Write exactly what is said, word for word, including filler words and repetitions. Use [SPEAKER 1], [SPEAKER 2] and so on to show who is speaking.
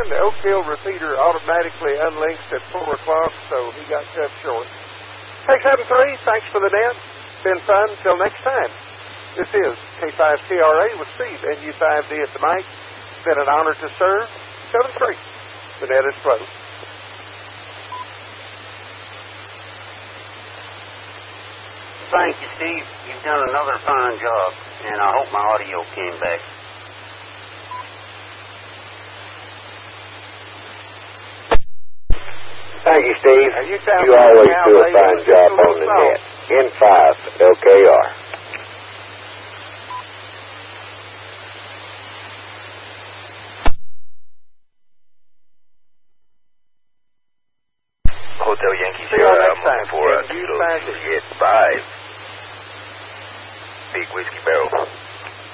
[SPEAKER 1] again, the Oak Hill repeater automatically unlinks at four o'clock, so he got cut short. six seven three, thanks for the net. Been fun. Till next time. This is K five K R A with Steve, N U five D at the mic. Been an honor to serve. seven three. The net is closed.
[SPEAKER 2] Thank you, Steve. You've done another fine job, and I hope my audio came back.
[SPEAKER 3] Thank you, Steve.
[SPEAKER 1] Now, you,
[SPEAKER 3] you always do a fine job on the net. N five L K R.
[SPEAKER 4] Hotel Yankee Sierra, I'm looking for a Kilo Juliet five. Big Whiskey Barrel.